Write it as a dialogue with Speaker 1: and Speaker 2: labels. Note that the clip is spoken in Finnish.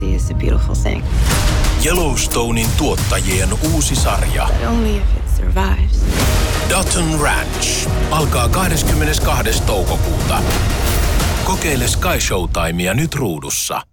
Speaker 1: It's a beautiful thing.
Speaker 2: Yellowstonein tuottajien uusi sarja.
Speaker 1: But only if it survives.
Speaker 2: Dutton Ranch alkaa 22. toukokuuta. Kokeile Sky Showtimea nyt ruudussa.